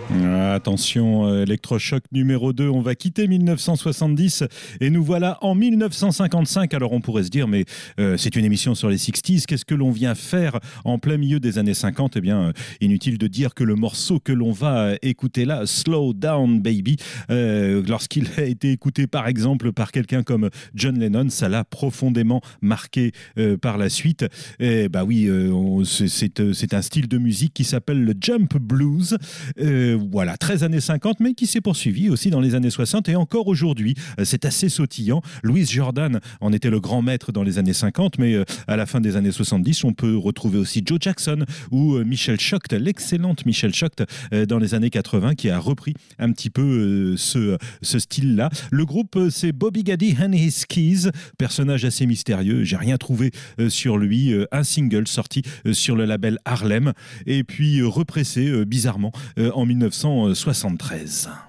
Attention, électrochoc numéro 2, on va quitter 1970 et nous voilà en 1955. Alors on pourrait se dire, mais c'est une émission sur les 60s, qu'est-ce que l'on vient faire en plein milieu des années 50 ? Eh bien, inutile de dire que le morceau que l'on va écouter là, Slow Down Baby, lorsqu'il a été écouté par exemple par quelqu'un comme John Lennon, ça l'a profondément marqué par la suite. Et bah oui, c'est un style de musique qui s'appelle le Jump Blues. Voilà, 13 années 50, mais qui s'est poursuivi aussi dans les années 60 et encore aujourd'hui. C'est assez sautillant. Louis Jordan en était le grand maître dans les années 50, mais à la fin des années 70, on peut retrouver aussi Joe Jackson ou Michel Choct, l'excellente Michel Choct dans les années 80, qui a repris un petit peu ce style-là. Le groupe, c'est Bobby Gaddy and His Keys, personnage assez mystérieux. J'ai rien trouvé sur lui. Un single sorti sur le label Harlem et puis repressé bizarrement en 1973.